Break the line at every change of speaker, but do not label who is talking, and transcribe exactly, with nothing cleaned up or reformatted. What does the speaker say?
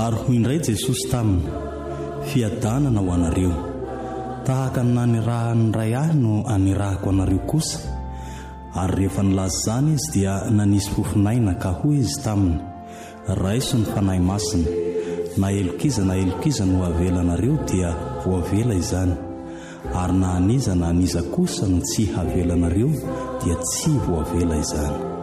Ary hoy indray Jesosy taminy, fiadanana ho anareo, tahaka ny nanirahany ray ahy no anirahako anareo kosa. Ary rehefa nilaza izany izy dia nanisy fofinaina ka hoy izy taminy, raiso ny fanahy masina, na elokiza na elokiza no avelanareo dia voavela izany, ary na aniza na aniza kosa no tsy havelanareo dia tsy voavela izany.